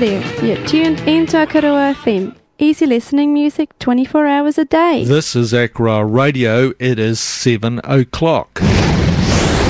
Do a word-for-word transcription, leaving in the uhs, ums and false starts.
there. You're tuned into Akaroa F M. Easy listening music twenty-four hours a day. This is Akra Radio. It is seven o'clock.